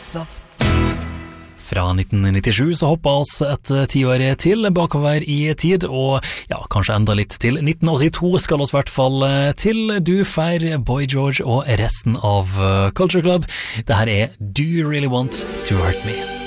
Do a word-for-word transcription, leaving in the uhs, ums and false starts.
saft. Fra nitten nittisju så hoppa oss et tiår til bakover i tid, og ja, kanskje enda litt til nitten åttito skal oss i hvert fall til. Du får Boy George og resten av Culture Club. Det her er Do You Really Want To Hurt Me?